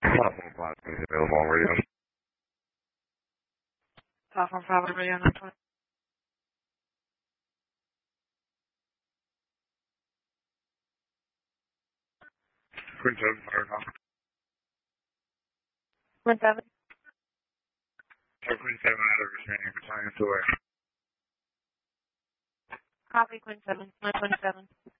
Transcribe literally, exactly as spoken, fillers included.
Platform five is available on radio. Platform five on radio nine twenty. Queen seven, fire call. Queen seven. So Queen seven out of restraining battalion to where? Copy Queen seven. nine twenty-seven.